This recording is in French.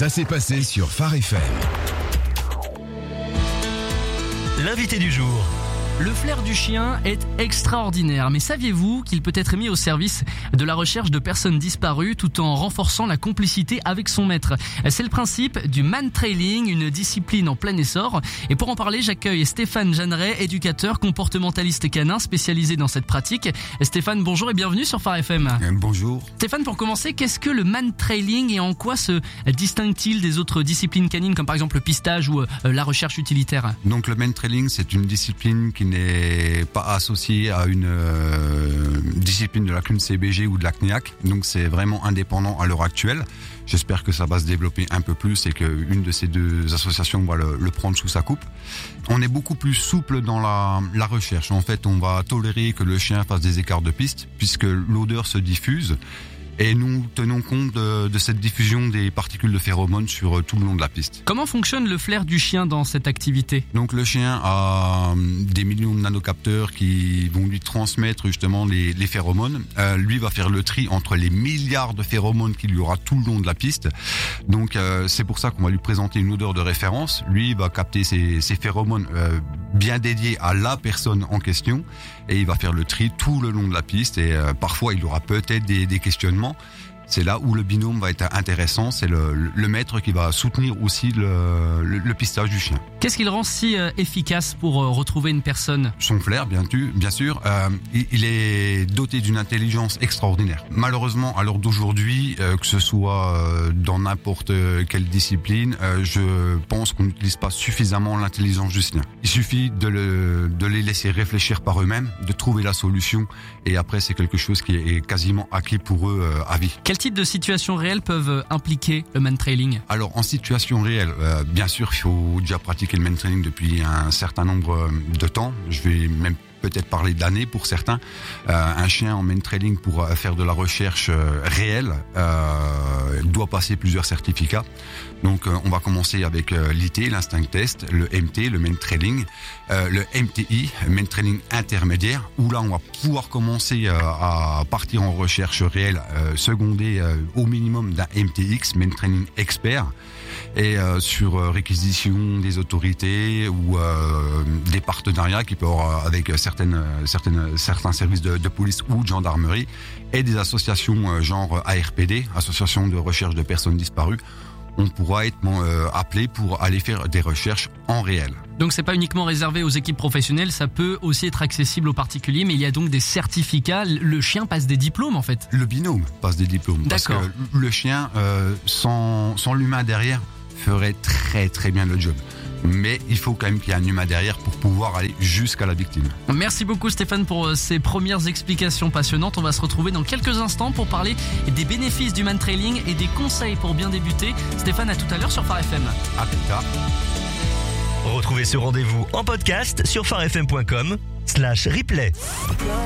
Ça s'est passé sur Phare FM. L'invité du jour. Le flair du chien est extraordinaire, mais saviez-vous qu'il peut être mis au service de la recherche de personnes disparues tout en renforçant la complicité avec son maître? C'est le principe du man-trailing, une discipline en plein essor. Et pour en parler, j'accueille Stéphane Jeanneret, éducateur comportementaliste canin spécialisé dans cette pratique. Stéphane, bonjour et bienvenue sur Phare FM. Bonjour. Stéphane, pour commencer, qu'est-ce que le man-trailing et en quoi se distingue-t-il des autres disciplines canines comme par exemple le pistage ou la recherche utilitaire? Donc le man-trailing, c'est une discipline qui n'est pas associée à une discipline de la CNCBG ou de la CNIAC. Donc c'est vraiment indépendant à l'heure actuelle. J'espère que ça va se développer un peu plus et qu'une de ces deux associations va le prendre sous sa coupe. On est beaucoup plus souple dans la recherche. En fait, on va tolérer que le chien fasse des écarts de piste puisque l'odeur se diffuse. Et nous tenons compte de cette diffusion des particules de phéromones sur tout le long de la piste. Comment fonctionne le flair du chien dans cette activité? Donc le chien a des millions de nanocapteurs qui vont lui transmettre justement les phéromones. Lui va faire le tri entre les milliards de phéromones qu'il y aura tout le long de la piste. Donc c'est pour ça qu'on va lui présenter une odeur de référence. Lui va capter ces phéromones bien dédiés à la personne en question et il va faire le tri tout le long de la piste et parfois il aura peut-être des questionnements. C'est là où le binôme va être intéressant, c'est le maître qui va soutenir aussi le pistage du chien. Qu'est-ce qui le rend si efficace pour retrouver une personne? Son flair, bien sûr. Il est doté d'une intelligence extraordinaire. Malheureusement, à l'heure d'aujourd'hui, que ce soit dans n'importe quelle discipline, je pense qu'on n'utilise pas suffisamment l'intelligence du chien. Il suffit de les laisser réfléchir par eux-mêmes, de trouver la solution, et après c'est quelque chose qui est quasiment acquis pour eux à vie. Quel type de situations réelles peuvent impliquer le man-trailing? Alors en situation réelle, bien sûr, il faut déjà pratiquer le man-trailing depuis un certain nombre de temps. Je vais même peut-être parler d'années pour certains. Un chien en man-trailing pour faire de la recherche réelle doit passer plusieurs certificats. Donc on va commencer avec l'IT, l'instinct test, le MT, le man-trailing, le MTI, man-trailing intermédiaire, où là on va pouvoir commencer à partir en recherche réelle, secondé au minimum d'un MTX, man-trailing expert, et sur réquisition des autorités ou des partenariats qui peuvent avoir avec certains services de police ou de gendarmerie et des associations genre ARPD, Association de recherche de personnes disparues. On pourra être appelé pour aller faire des recherches en réel. Donc c'est pas uniquement réservé aux équipes professionnelles, ça peut aussi être accessible aux particuliers, mais il y a donc des certificats. Le chien passe des diplômes en fait. Le binôme passe des diplômes. D'accord. Parce que le chien, sans l'humain derrière, ferait très très bien le job. Mais il faut quand même qu'il y ait un humain derrière pour pouvoir aller jusqu'à la victime. Merci beaucoup Stéphane pour ces premières explications passionnantes. On va se retrouver dans quelques instants pour parler des bénéfices du man-trailing et des conseils pour bien débuter. Stéphane, à tout à l'heure sur Phare FM. À plus tard. Retrouvez ce rendez-vous en podcast sur pharefm.com/replay.